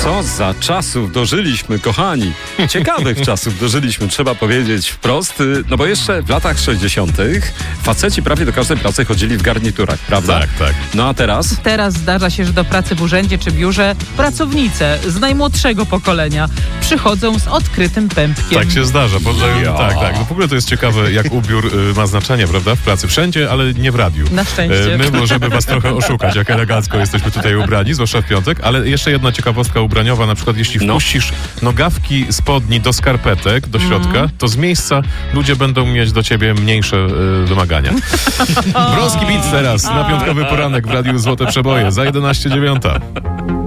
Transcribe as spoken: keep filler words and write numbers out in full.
Co za czasów dożyliśmy, kochani. Ciekawych czasów dożyliśmy, trzeba powiedzieć wprost. No bo jeszcze w latach sześćdziesiątych faceci prawie do każdej pracy chodzili w garniturach, prawda? Tak, tak. No a teraz? Teraz zdarza się, że do pracy w urzędzie czy biurze pracownice z najmłodszego pokolenia przychodzą z odkrytym pępkiem. Tak się zdarza. Bo, Ja. tak, tak. No w ogóle to jest ciekawe, jak ubiór y, ma znaczenie, prawda? W pracy. Wszędzie, ale nie w radiu. Na szczęście. E, my możemy was trochę oszukać, jak elegancko jesteśmy tutaj ubrani, zwłaszcza w piątek, ale jeszcze jedna ciekawostka ubraniowa, na przykład jeśli No. wpuścisz nogawki spodni do skarpetek, do środka, to z miejsca ludzie będą mieć do ciebie mniejsze y, wymagania. Brąski Beat teraz na piątkowy poranek w Radiu Złote Przeboje za jedenaście dziewiąta.